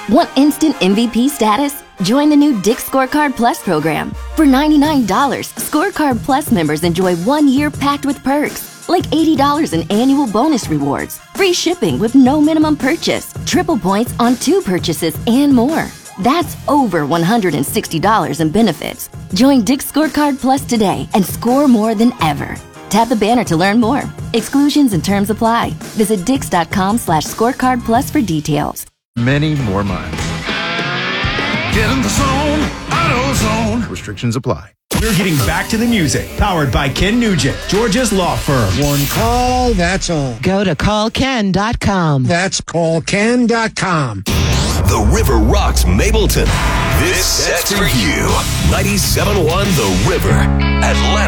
Want instant MVP status? Join the new Dick's Scorecard Plus program. For $99, Scorecard Plus members enjoy 1 year packed with perks, like $80 in annual bonus rewards, free shipping with no minimum purchase, triple points on 2 purchases, and more. That's over $160 in benefits. Join Dick's Scorecard Plus today and score more than ever. Tap the banner to learn more. Exclusions and terms apply. Visit dix.com/scorecard plus for details. Many more miles. Get in the zone, AutoZone. Restrictions apply. We're getting back to the music. Powered by Ken Nugent, Georgia's law firm. One call, that's all. Go to callken.com. That's callken.com. The River rocks Mableton. This set's for you. 97.1 The River, Atlanta.